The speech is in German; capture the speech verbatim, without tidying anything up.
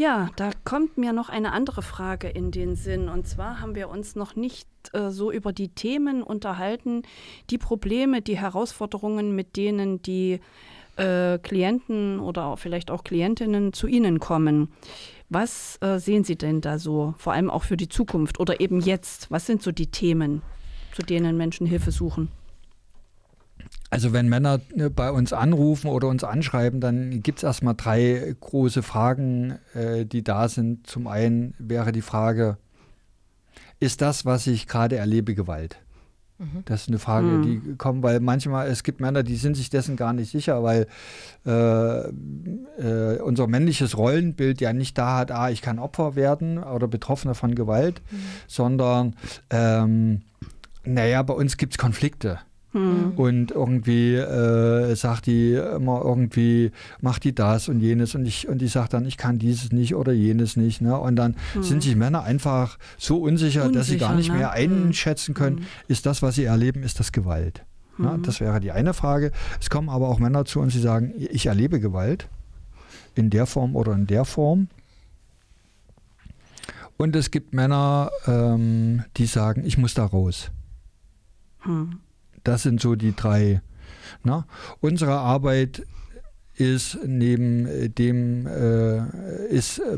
Ja, da kommt mir noch eine andere Frage in den Sinn. Und zwar haben wir uns noch nicht äh, so über die Themen unterhalten, die Probleme, die Herausforderungen, mit denen die äh, Klienten oder vielleicht auch Klientinnen zu Ihnen kommen. Was äh, sehen Sie denn da so, vor allem auch für die Zukunft oder eben jetzt? Was sind so die Themen, zu denen Menschen Hilfe suchen? Also wenn Männer bei uns anrufen oder uns anschreiben, dann gibt es erstmal drei große Fragen, äh, die da sind. Zum einen wäre die Frage, ist das, was ich gerade erlebe, Gewalt? Mhm. Das ist eine Frage, mhm. die kommt, weil manchmal, es gibt Männer, die sind sich dessen gar nicht sicher, weil äh, äh, unser männliches Rollenbild ja nicht da hat, ah, ich kann Opfer werden oder Betroffener von Gewalt, mhm. sondern ähm, naja, bei uns gibt es Konflikte. Hm. Und irgendwie äh, sagt die immer irgendwie, macht die das und jenes und ich und ich sage dann, ich kann dieses nicht oder jenes nicht. Ne? Und dann hm. sind sich Männer einfach so unsicher, unsicher dass sie gar nicht ne? mehr einschätzen können, hm. ist das, was sie erleben, ist das Gewalt? Hm. Ne? Das wäre die eine Frage. Es kommen aber auch Männer zu uns, die sagen, ich erlebe Gewalt in der Form oder in der Form. Und es gibt Männer, ähm, die sagen, ich muss da raus. Hm. Das sind so die drei. Na? Unsere Arbeit ist neben dem, äh, ist